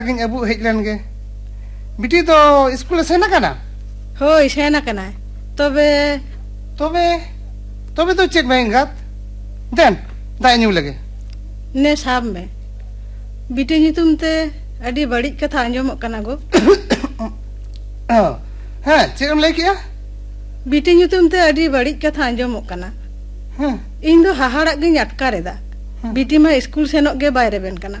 अबू हेजलन गे बिटी तो स्कूल सेना कना होय सेना कना तबे तबे तबे तो चेक बैंगात देन दाय न्यू लगे ने साब में बिटी नितुम ते अडी बड़ी कथा अंजमक कना गो हां चेम ले किया बिटी नितुम ते अडी बड़ी कथा अंजमक कना इन दो हाहाड़ा गिन अटकारेदा बिटी मा स्कूल सेनोक गे बायरे बेन कना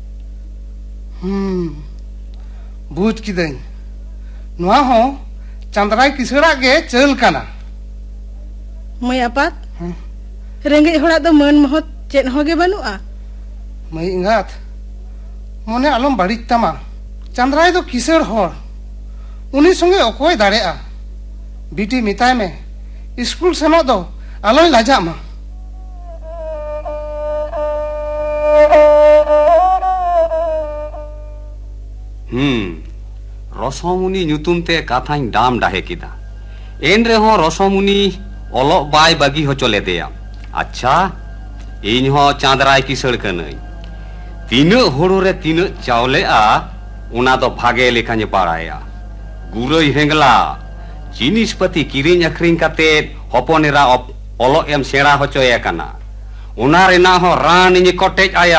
बुझ किदन नुआ हो चंद्राय किसड़ा गे चल कना मई आपात रेंगे होड़ा दो मन महत चेन होगे बनुआ मई इंगात मने आलम बाड़ी तमा चंद्राय दो किसड़ होर उनी संगे अकोय दाड़ेआ बिटी मिताय में स्कूल सेनो दो आलोय लाजा मा रसमुनी नुतुम ते कथाई डाम डाहे किदा एन रेहो रसमुनी ओलो बाय बागी होचो लेदेया अच्छा इन हो चांदराय किसड़ कनई तीना होड़ो रे तीना चावले आ उना दो भागे लेखाने बाड़ाया गुरई हेंगला जिनिसपति किरिंग अखरिंग काते हपनेरा ओलो एम सेड़ा होचोया कना उना रेना हो रान इनि कोटेज आया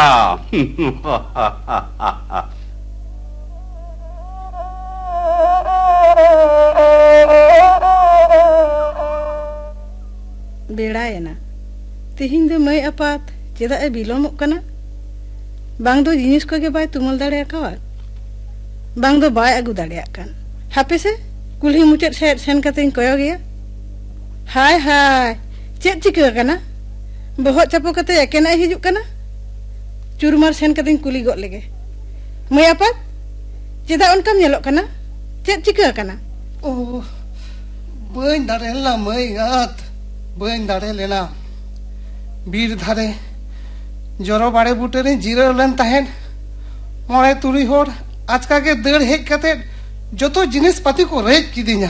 बेड़ायना तिहिन दो मई आपात चेदा ए बिलोमक कना बांग दो जिनिस को के बाय तुमल दाड़े आकावात बांग दो बाय अगु दाड़े आकान हापे से कुल्ही मुचेद सेन कतेन कोयो गया हाय हाय चेद चिका कना बहुत चापो कते एकेना हिजुक कना चुरमार सेन कतेन कुली गो लेगे मई आपात चेदा उनकाम नेलोक कना चेद चिका कना ओ बइन दाड़ेला मई गात बइन दाड़े लेना बीर धारे जरो बाड़े बूटे रे जीरो लेन तहन मोड़े तुरी होर आजका के दड़ हेज कते जतो जिनिस पाती को रेज किदिया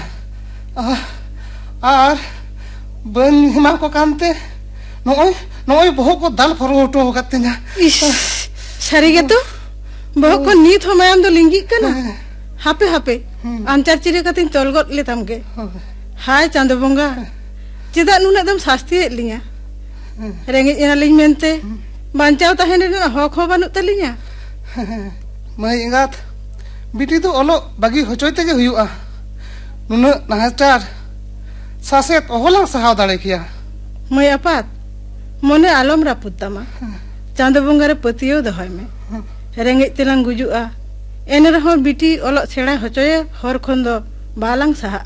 आर बन हिमा को कांते नोय नोय बहु को दाल फरो ओटो कतेना सरी गे तो बहु को नीत हो मायम दो लिंगी कना हापे हापे अंचार चिरे कतिन तोलगत ले तमगे हाय चांदो बंगा चेदा नुना दम शास्ति लिया रेंगे एना लिंग मेनते बांचाव तहन रे हक हो बानु तलिया मई इंगात बिटी तो ओलो बागी होचोय तेगे हुयुआ नुना नाहस्टार सासेत ओहला सहाव दाड़े किया मई आपात मने आलम रापुतमा चांदो बंगा रे पतियो दहय में रेंगे तेलांग गुजुआ एने रहो बिटी ओलो सेड़ा होचोय हर खन दो बालांग सहा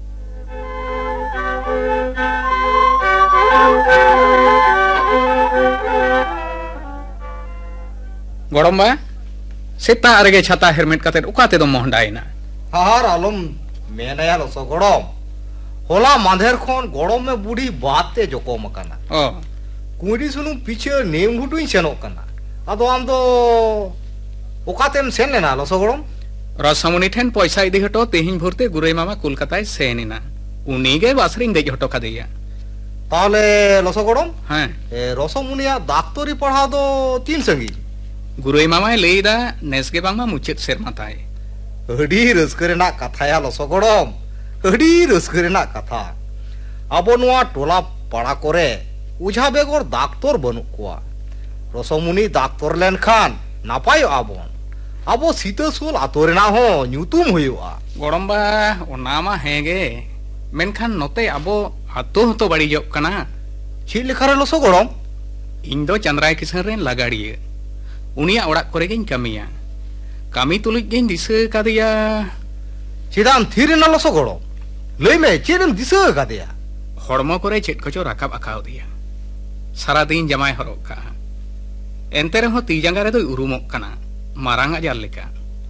गड़म सेता अरगे छाता हेलमेट काते उकाते दो मोहंडाइना हार आलम मेनया लसो गड़म होला मांधेर खन गड़म में बुढ़ी बाते जोको मकाना कुंडी सुनु पीछे नेम घुटुई सेनो कना अदो आम दो उकातेम सेन लेना लसो गड़म रसमुनी ठेन पैसा इदी हटो तेहिं भरते गुरई मामा कोलकाता सेनिना उनी गे बासरिंग देज हटो कादेया ताहले लसो गड़म हां रसमुनिया डाक्टरी पढ़ा दो तीन संगी गुरई मामा लेदा नेसगे बांगमा मुचेत सेरमा ताय अडी रसकरेना कथाया लसो गड़म अडी रसकरेना कथा आबो नुआ टोला पाड़ा करे उझा बेगर डाक्टर बनु कोआ रसमुनी डाक्टर लेन खान नापाय आबोन आबो सीतासुल आतोरेना हो न्यूतुम हुयुआ गड़मबा ओनामा हेगे मेनखान नोते आबो आतो हतो बाड़ी जक कना छि लेखारे लसो गड़म इन दो चंद्राय किसन रेन लगाड़िए उनिया ओड़ा करे गेन कमिया कमी तुलुज गेन दिसे कादिया चिदाम थीरेना लसो गड़म लई में चेदम दिसे कादिया हड़मो करे चेद कचो राकाब आकाव दिया सारा दिन जमाय हरक का एंते रहो ती जांगा रे दो उरुमक कना मारांग आजार लेका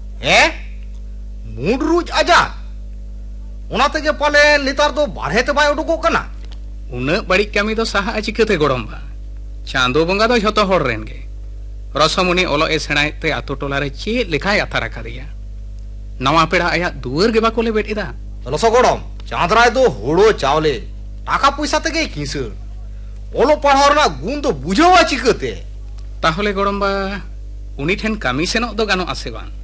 मुडरुज आजार उना तेगे पाले नितार दो बारहे ते बाय उडुको कना उना बड़ी कमी दो साहा चिकते गड़मबा चांदो बंगा दो झतो हड़ रेन गे रसमुनी ओलो ए सेणायते आतो टोला रे चे लेखाय आथारा कादिया नवा पेड़ा आया दुवर गे बाको ले बेटिदा लसो गड़म चांदराय दो होड़ो चावले टाका पैसा तेगे किसर ओलो पढ़ावना गुण तो बुझावा चिकते ताहले गड़मबा उनी ठेन कमी सेनो दो गानो आसे बांग